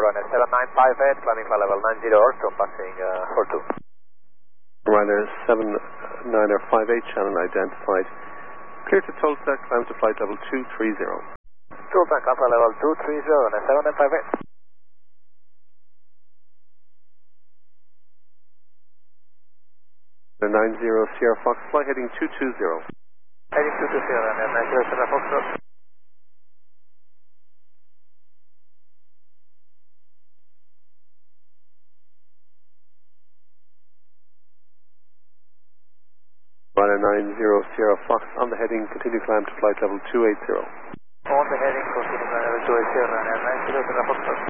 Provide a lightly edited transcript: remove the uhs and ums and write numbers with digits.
runway 7958, climbing for level 90 or storm passing 42. Ryanair 7958, channel identified. Clear to Tulsa, climb to flight level 230. Tulsa, climb for level 230, runway 7958. The 90 Sierra Fox, fly heading 220. Heading 220, runway 90 Sierra Fox. Ryanair 90 Sierra Fox, on the heading, continue climb to flight level 280. On the heading, continue climb level 280, runway 90 Sierra Fox.